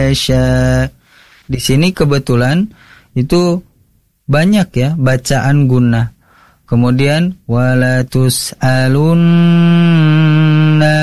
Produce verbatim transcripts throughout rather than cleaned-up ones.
yasha. Di sini kebetulan itu banyak ya bacaan gunnah. Kemudian wala tus'alunna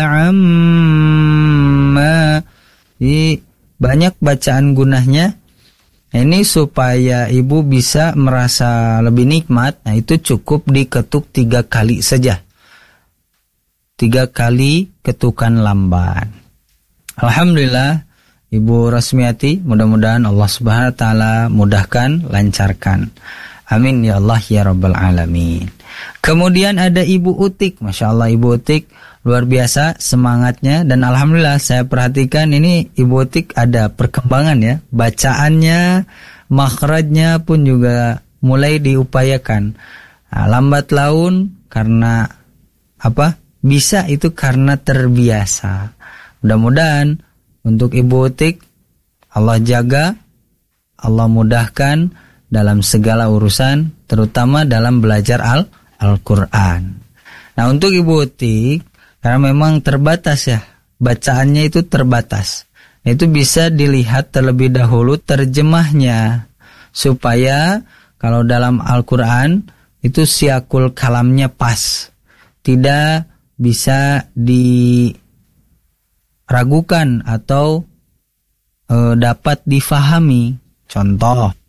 amma. Ini banyak bacaan gunnahnya. Ini supaya ibu bisa merasa lebih nikmat. Nah itu cukup diketuk tiga kali saja. Tiga kali ketukan lamban. Alhamdulillah Ibu Rasmiati, mudah-mudahan Allah Subhanahu wa taala mudahkan, lancarkan. Amin ya Allah ya rabbal alamin. Kemudian ada Ibu Utik, Masya Allah Ibu Utik luar biasa semangatnya, dan alhamdulillah saya perhatikan ini Ibu Utik ada perkembangan ya, bacaannya, makhrajnya pun juga mulai diupayakan. Nah, lambat laun karena apa? Bisa itu karena terbiasa. Mudah-mudahan untuk Ibu Utik Allah jaga, Allah mudahkan dalam segala urusan, terutama dalam belajar Al Al-Quran. Nah untuk Ibu Utik, karena memang terbatas ya, bacaannya itu terbatas. Itu bisa dilihat terlebih dahulu terjemahnya, supaya kalau dalam Al-Quran itu siakul kalamnya pas, tidak bisa diragukan atau e, dapat difahami. Contoh,